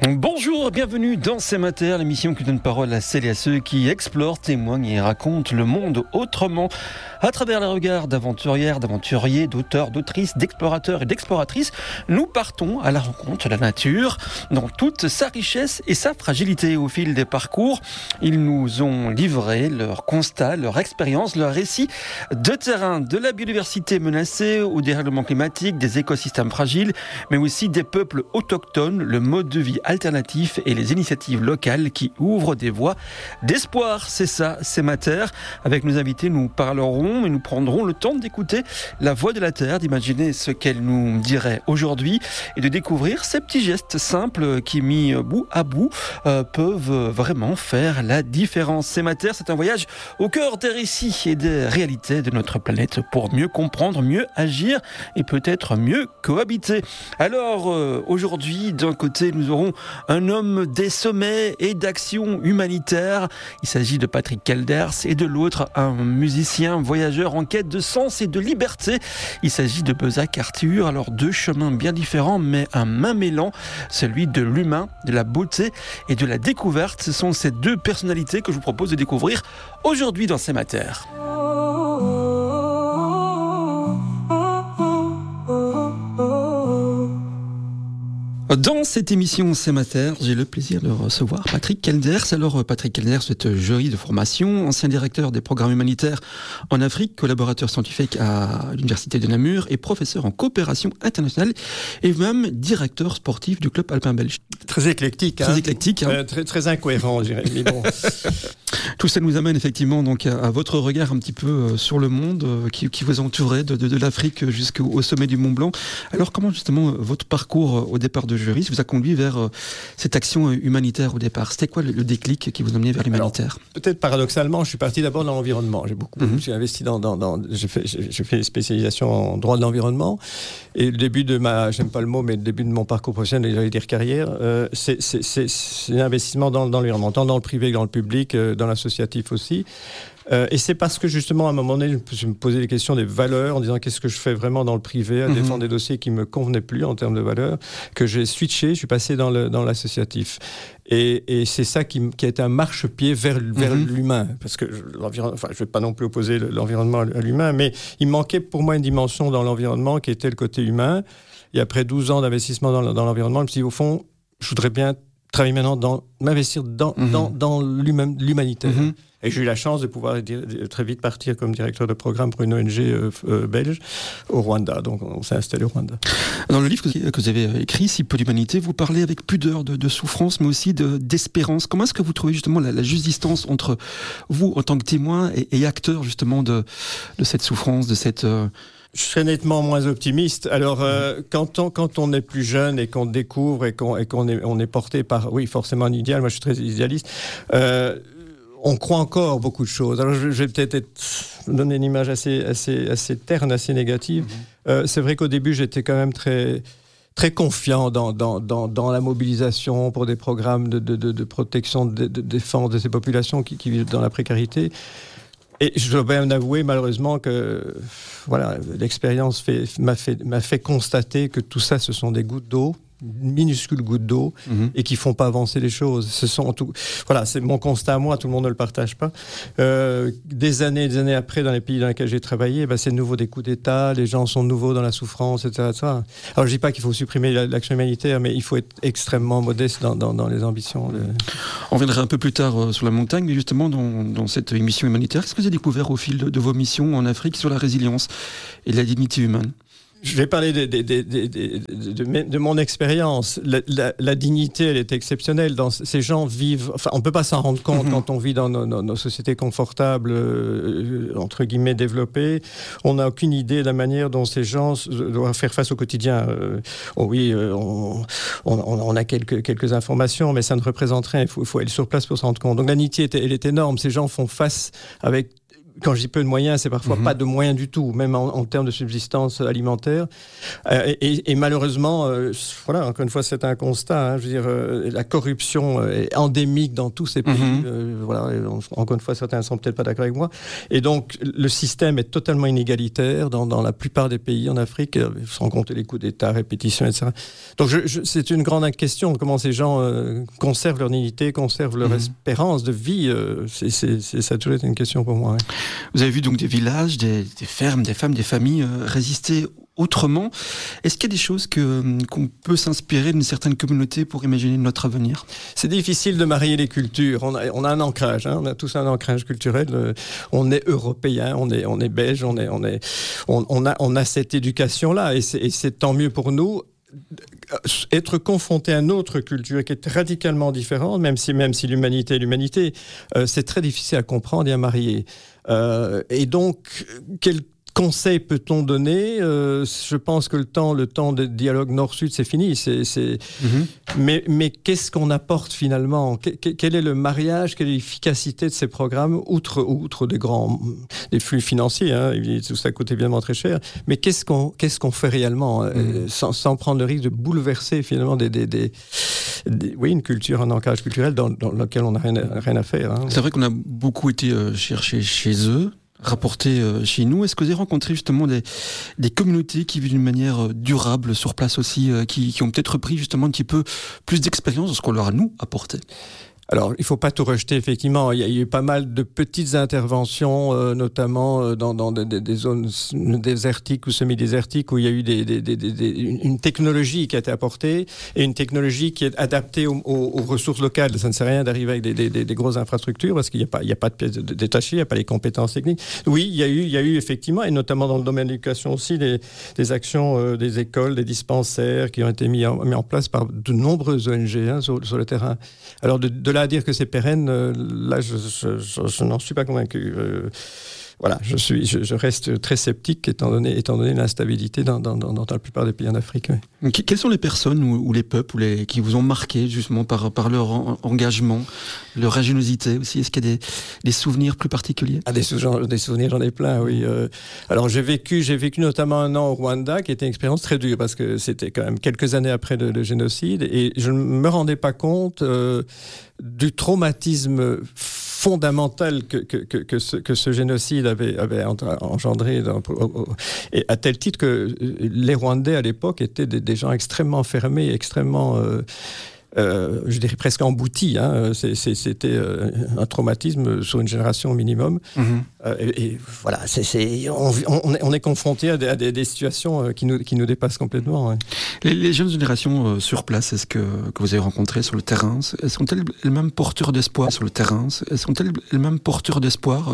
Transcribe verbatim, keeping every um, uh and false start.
Bonjour, bienvenue dans C'est Mater, l'émission qui donne parole à celles et à ceux qui explorent, témoignent et racontent le monde autrement à travers les regards d'aventurières, d'aventuriers, d'auteurs, d'autrices, d'explorateurs et d'exploratrices. Nous partons à la rencontre de la nature dans toute sa richesse et sa fragilité. Au fil des parcours, ils nous ont livré leurs constats, leurs expériences, leurs récits de terrain, de la biodiversité menacée au dérèglement climatique, des écosystèmes fragiles, mais aussi des peuples autochtones, le mode de vie alternatifs et les initiatives locales qui ouvrent des voies d'espoir. C'est ça, c'est Mater. Avec nos invités, nous parlerons et nous prendrons le temps d'écouter la voix de la Terre, d'imaginer ce qu'elle nous dirait aujourd'hui et de découvrir ces petits gestes simples qui, mis bout à bout, euh, peuvent vraiment faire la différence. C'est Mater, c'est un voyage au cœur des récits et des réalités de notre planète pour mieux comprendre, mieux agir et peut-être mieux cohabiter. Alors, euh, aujourd'hui, d'un côté, nous aurons un homme des sommets et d'actions humanitaires. Il s'agit de Patrick Kelders et de l'autre, un musicien voyageur en quête de sens et de liberté. Il s'agit de Beuzak Arthur. Alors deux chemins bien différents, mais un même élan, celui de l'humain, de la beauté et de la découverte. Ce sont ces deux personnalités que je vous propose de découvrir aujourd'hui dans C'est Mater. Dans cette émission C'est Mater, j'ai le plaisir de recevoir Patrick Kelders. Alors Patrick Kelders, c'est juriste de formation, ancien directeur des programmes humanitaires en Afrique, collaborateur scientifique à l'Université de Namur et professeur en coopération internationale et même directeur sportif du club alpin belge. Très éclectique. Très hein. éclectique. Hein. Euh, très, très incohérent, je dirais. Mais bon. Tout ça nous amène effectivement donc à, à votre regard un petit peu sur le monde qui, qui vous entourait de, de, de l'Afrique jusqu'au sommet du Mont Blanc. Alors comment justement votre parcours au départ de juriste vous a conduit vers euh, cette action humanitaire au départ? C'était quoi le, le déclic qui vous a amené vers l'humanitaire? Alors, peut-être paradoxalement, je suis parti d'abord dans l'environnement. J'ai beaucoup, Mm-hmm. j'ai investi dans, dans, dans j'ai fait, j'ai, j'ai fait des spécialisations en droit de l'environnement. Et le début de ma, j'aime pas le mot, mais le début de mon parcours professionnel, j'allais dire carrière, euh, c'est, c'est, c'est, c'est un investissement dans, dans l'environnement, tant dans le privé que dans le public, euh, dans l'associatif aussi. Euh, et c'est parce que justement à un moment donné je me posais les questions des valeurs en disant qu'est-ce que je fais vraiment dans le privé à mmh. défendre des dossiers qui me convenaient plus en termes de valeurs, que j'ai switché, je suis passé dans, le, dans l'associatif et, et c'est ça qui, qui a été un marchepied vers, vers mmh. l'humain, parce que l'environnement, enfin je vais pas non plus opposer l'environnement à l'humain, mais il manquait pour moi une dimension dans l'environnement qui était le côté humain. Et après douze ans d'investissement dans, dans l'environnement, je me suis dit au fond je voudrais bien travailler maintenant dans m'investir dans, mmh. dans, dans l'humain, l'humanitaire. Mmh. Et j'ai eu la chance de pouvoir dire, très vite partir comme directeur de programme pour une O N G euh, euh, belge au Rwanda. Donc on s'est installé au Rwanda. Dans le livre que vous avez écrit, Si peu d'humanité, vous parlez avec pudeur de, de souffrance, mais aussi de, d'espérance. Comment est-ce que vous trouvez justement la, la juste distance entre vous en tant que témoin et, et acteur justement de, de cette souffrance, de cette... Euh Je serais nettement moins optimiste. Alors, euh, quand, on, quand on est plus jeune et qu'on découvre et qu'on, et qu'on est, on est porté par, oui, forcément un idéal, moi je suis très idéaliste, euh, on croit encore beaucoup de choses. Alors, je, je vais peut-être être, donner une image assez, assez, assez terne, assez négative. Mm-hmm. Euh, c'est vrai qu'au début, j'étais quand même très... très confiant dans, dans, dans, dans la mobilisation pour des programmes de, de, de, de protection, de, de défense de ces populations qui, qui vivent dans la précarité. Et je dois bien avouer malheureusement que voilà, l'expérience fait, m'a, fait, m'a fait constater que tout ça, ce sont des gouttes d'eau, minuscules gouttes d'eau, mmh. et qui font pas avancer les choses. Ce sont tout, voilà, c'est mon constat à moi, tout le monde ne le partage pas. Euh, des années et des années après, dans les pays dans lesquels j'ai travaillé, ben, c'est nouveau des coups d'État, les gens sont nouveaux dans la souffrance, et cetera, et cetera. Alors je dis pas qu'il faut supprimer l'action humanitaire, mais il faut être extrêmement modeste dans, dans, dans les ambitions. De... On reviendra un peu plus tard euh, sur la montagne, mais justement dans, dans cette émission humanitaire, qu'est-ce que vous avez découvert au fil de, de vos missions en Afrique sur la résilience et la dignité humaine? Je vais parler de, de, de, de, de, de, de mon expérience. La, la, la dignité, elle est exceptionnelle. Dans, ces gens vivent... Enfin, on ne peut pas s'en rendre compte mm-hmm. quand on vit dans nos, nos, nos sociétés confortables, euh, entre guillemets, développées. On n'a aucune idée de la manière dont ces gens doivent faire face au quotidien. Euh, oh oui, euh, on, on, on a quelques, quelques informations, mais ça ne représente rien. Il faut, il faut aller sur place pour s'en rendre compte. Donc la dignité, elle est énorme. Ces gens font face avec... quand je dis peu de moyens, c'est parfois mmh. pas de moyens du tout, même en, en termes de subsistance alimentaire. Euh, et, et malheureusement, euh, voilà, encore une fois, c'est un constat. Hein, je veux dire, euh, la corruption est endémique dans tous ces pays. Mmh. Euh, voilà, on, encore une fois, certains ne sont peut-être pas d'accord avec moi. Et donc, le système est totalement inégalitaire dans, dans la plupart des pays en Afrique, sans compter les coups d'État, répétitions, et cetera. Donc, je, je, c'est une grande question. Comment ces gens euh, conservent leur dignité, conservent leur mmh. espérance de vie. Euh, c'est, c'est, c'est, ça a toujours été une question pour moi. Ouais. Vous avez vu donc des villages, des, des fermes, des femmes, des familles euh, résister autrement. Est-ce qu'il y a des choses que, qu'on peut s'inspirer d'une certaine communauté pour imaginer notre avenir ? C'est difficile de marier les cultures. On a, on a un ancrage, hein, on a tous un ancrage culturel. Euh, on est européen, on est, on est belge, on, est, on, est, on, on, a, on a cette éducation-là et c'est, et c'est tant mieux pour nous. Être confronté à une autre culture qui est radicalement différente, même si, même si l'humanité est l'humanité, euh, c'est très difficile à comprendre et à marier. Euh, et donc, quel conseil peut-on donner ? euh, Je pense que le temps, le temps de dialogue nord-sud, c'est fini. C'est, c'est... Mm-hmm. Mais, mais qu'est-ce qu'on apporte finalement ? Quel est le mariage ? Quelle est l'efficacité de ces programmes, outre, outre des grands des flux financiers, hein, tout ça coûte évidemment très cher. Mais qu'est-ce qu'on, qu'est-ce qu'on fait réellement, mm-hmm. euh, sans, sans prendre le risque de bouleverser finalement des, des, des, des, oui, une culture, un ancrage culturel dans, dans lequel on n'a rien, rien à faire. Hein. C'est vrai qu'on a beaucoup été euh, chercher chez eux, rapporté euh, chez nous. Est-ce que vous avez rencontré justement des, des communautés qui vivent d'une manière euh, durable sur place aussi, euh, qui, qui ont peut-être pris justement un petit peu plus d'expérience de ce qu'on leur a nous apporté ? Alors, il ne faut pas tout rejeter, effectivement. Il y a eu pas mal de petites interventions, euh, notamment euh, dans, dans des, des zones désertiques ou semi-désertiques, où il y a eu des, des, des, des, une technologie qui a été apportée et une technologie qui est adaptée aux, aux, aux ressources locales. Ça ne sert à rien d'arriver avec des, des, des, des grosses infrastructures parce qu'il n'y a pas, il y a pas de pièces détachées, il n'y a pas les compétences techniques. Oui, il y a eu, il y a eu effectivement, et notamment dans le domaine de l'éducation aussi, des, des actions euh, des écoles, des dispensaires qui ont été mis en, mis en place par de nombreuses O N G hein, sur, sur le terrain. Alors, de, de là à dire que c'est pérenne, euh, là, je, je, je, je n'en suis pas convaincu. Euh, voilà, je, suis, je, je reste très sceptique étant donné, étant donné l'instabilité dans, dans, dans, dans la plupart des pays en Afrique. Oui. Quelles sont les personnes ou, ou les peuples ou les, qui vous ont marqué justement par, par leur en, engagement, leur ingéniosité aussi ? Est-ce qu'il y a des, des souvenirs plus particuliers ? Ah, des, sou- des souvenirs, j'en ai plein, oui. Euh, alors j'ai vécu, j'ai vécu notamment un an au Rwanda, qui était une expérience très dure parce que c'était quand même quelques années après le, le génocide et je ne me rendais pas compte euh, du traumatisme fondamental que, que, que, que, ce, que ce génocide avait, avait engendré, dans, et à tel titre que les Rwandais à l'époque étaient des, des gens extrêmement fermés, extrêmement... Euh, Euh, je dirais presque embouti. Hein. C'est, c'est, c'était euh, un traumatisme sur une génération au minimum. Mmh. Euh, et, et voilà, c'est, c'est, on, on, est, on est confronté à des, à des, des situations qui nous, qui nous dépassent complètement. Ouais. Les, les jeunes générations euh, sur place, est-ce que, que vous avez rencontrées sur le terrain, sont-elles les mêmes porteurs d'espoir sur le terrain ? Sont-elles les mêmes porteurs d'espoir ?